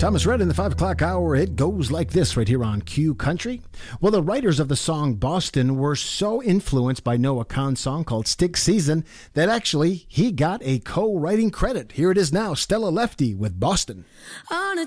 Thomas Rhett in the 5 o'clock hour. It goes like this right here on Q Country. Well, the writers of the song Boston were so influenced by Noah Kahan's song called Stick Season that actually he got a co-writing credit. Here it is now, Stella Lefty with Boston. On a